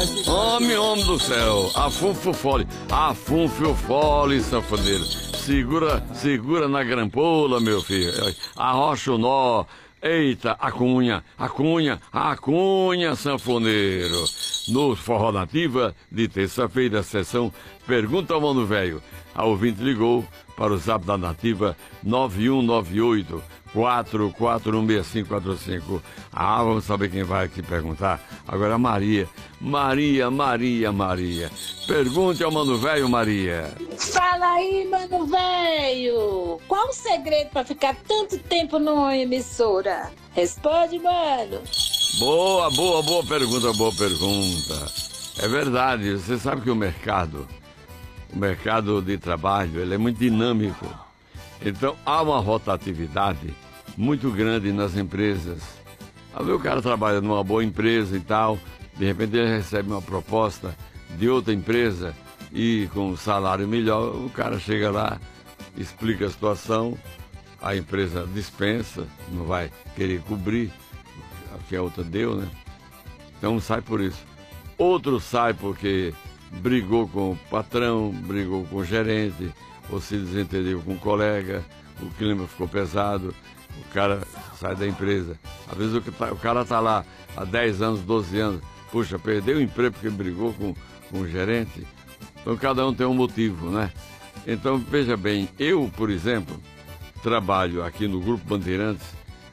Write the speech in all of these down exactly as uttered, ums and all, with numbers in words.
Homem, homem do céu, afunfe o fole, afunfe o fole, sanfoneiro. Segura, segura na grampola, meu filho. Arrocha o nó. Eita, a cunha, a cunha, a cunha, sanfoneiro. No Forró Nativa de terça-feira, sessão Pergunta ao Mano Velho. A ouvinte ligou para o zap da Nativa nove um nove oito, quatro quatro um, seis cinco quatro cinco. Ah, vamos saber quem vai aqui perguntar. Agora Maria. Maria, Maria, Maria. Pergunte ao Mano Velho, Maria. Fala aí, Mano Velho. Qual o segredo para ficar tanto tempo numa emissora? Responde, mano. Boa, boa, boa pergunta, boa pergunta. É verdade, você sabe que o mercado, o mercado de trabalho, ele é muito dinâmico. Então, há uma rotatividade muito grande nas empresas. Às vezes o cara trabalha numa boa empresa e tal, de repente ele recebe uma proposta de outra empresa e com um salário melhor, o cara chega lá, explica a situação, a empresa dispensa, não vai querer cobrir o que a outra deu, né? Então sai por isso. Outro sai porque brigou com o patrão, brigou com o gerente, ou se desentendeu com o colega, o clima ficou pesado, o cara sai da empresa. Às vezes o cara está lá há dez anos, doze anos, puxa, perdeu o emprego porque brigou com, com o gerente. Então cada um tem um motivo, né? Então veja bem, eu, por exemplo, trabalho aqui no Grupo Bandeirantes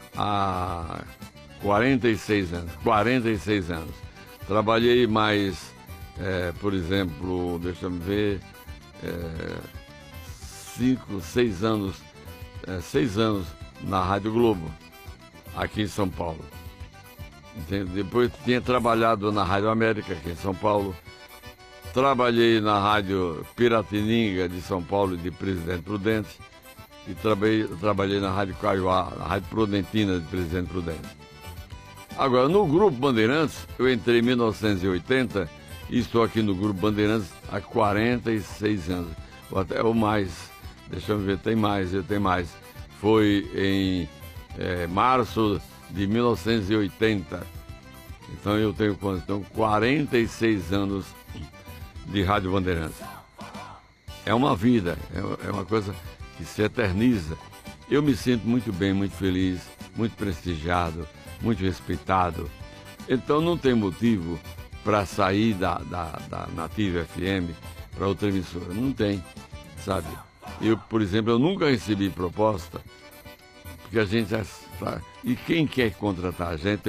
há quarenta e seis anos. quarenta e seis anos. Trabalhei mais, é, por exemplo, deixa eu ver, é, cinco, seis anos, é, seis anos na Rádio Globo, aqui em São Paulo. Entende? Depois tinha trabalhado na Rádio América, aqui em São Paulo. Trabalhei na Rádio Piratininga de São Paulo, de Presidente Prudente. E trabalhei, trabalhei na Rádio Caiuá, na Rádio Prudentina de Presidente Prudente. Agora, no Grupo Bandeirantes, eu entrei em mil novecentos e oitenta e estou aqui no Grupo Bandeirantes há quarenta e seis anos. Ou até ou mais. Deixa eu ver, tem mais, eu tenho mais. Foi em é, março de mil novecentos e oitenta. Então eu tenho quanto? Então, quarenta e seis anos de Rádio Bandeirantes. É uma vida, é, é uma coisa que se eterniza. Eu me sinto muito bem, muito feliz, muito prestigiado, muito respeitado. Então não tem motivo para sair da, da, da Nativa F M para outra emissora. Não tem, sabe? Eu, por exemplo, eu nunca recebi proposta, porque a gente já... E quem quer contratar a gente